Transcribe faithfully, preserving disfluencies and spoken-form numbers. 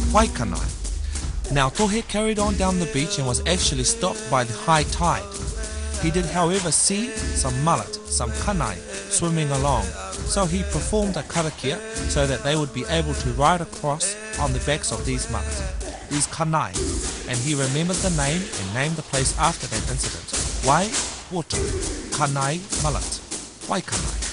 Waikanai. Now Tohe carried on down the beach and was actually stopped by the high tide. He did however see some mullet, some kanai, swimming along, so he performed a karakia so that they would be able to ride across on the backs of these mullet, these kanai, and he remembered the name and named the place after that incident. Wai Water, Kanai Mullet, Waikanai.